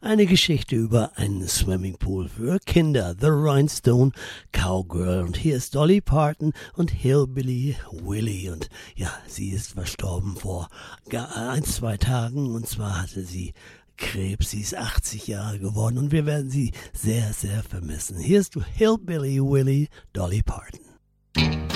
Eine Geschichte über einen Swimmingpool für Kinder. The Rhinestone Cowgirl. Und hier ist Dolly Parton und Hillbilly Willie. Und ja, sie ist verstorben vor 1-2 Tagen. Und zwar hatte sie Krebs. Sie ist 80 Jahre geworden und wir werden sie sehr, sehr vermissen. Hier ist Hillbilly Willie, Dolly Parton.